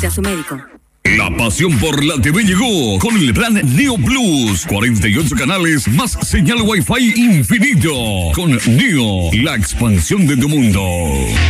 A su médico. La pasión por la TV llegó con el plan Neo Plus. 48 canales más señal Wi-Fi infinito. Con Neo, la expansión de tu mundo.